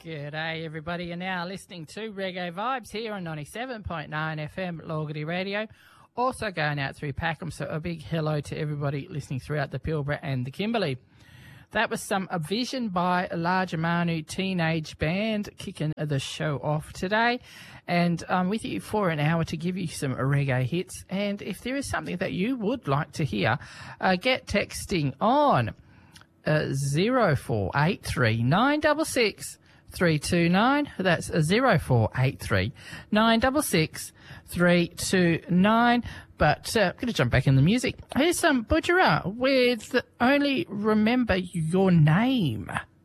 G'day everybody, you're now listening to Reggae Vibes here on 97.9 FM Lawgity Radio. Also going out through Packham, so a big hello to everybody listening throughout the Pilbara and the Kimberley. That was some A Vision by Elijah Manu Teenage Band kicking the show off today. And I'm with you for an hour to give you some reggae hits. And if there is something that you would like to hear, get texting on 0483 966 329. That's 0483 966 329. But I'm going to jump back in the music. Here's some Budjerah with Only Remember Your Name.